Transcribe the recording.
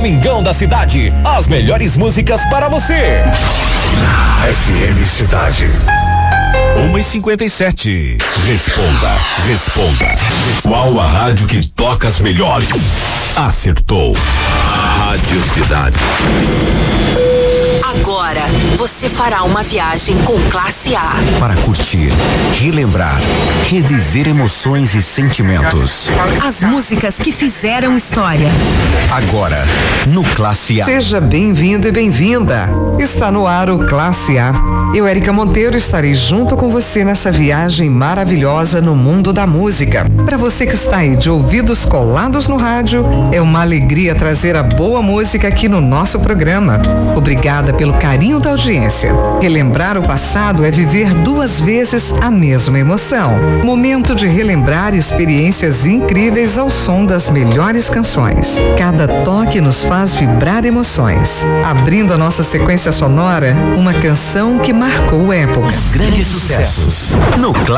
Domingão da Cidade. As melhores músicas para você. FM Cidade. 1h57. Responda. Qual a rádio que toca as melhores? Acertou. Rádio Cidade. Agora você fará uma viagem com classe A. Para curtir, relembrar, reviver emoções e sentimentos. As músicas que fizeram história. Agora, no Classe A. Seja bem-vindo e bem-vinda. Está no ar o Classe A. Eu, Érica Monteiro, estarei junto com você nessa viagem maravilhosa no mundo da música. Para você que está aí de ouvidos colados no rádio, é uma alegria trazer a boa música aqui no nosso programa. Obrigada pelo carinho da audiência. Relembrar o passado é viver duas vezes a mesma emoção. Momento de relembrar experiências incríveis ao som das melhores canções. Cada toque nos faz vibrar emoções. Abrindo a nossa sequência sonora, uma canção que marcou épocas. Grandes sucessos. No